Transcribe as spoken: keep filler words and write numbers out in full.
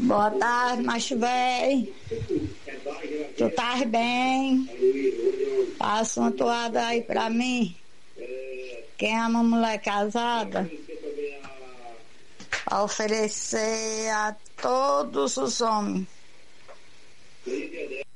Boa tarde, macho véi. Tu tá bem? Passa uma toada aí pra mim. Quem ama mulher casada, a oferecer a todos os homens.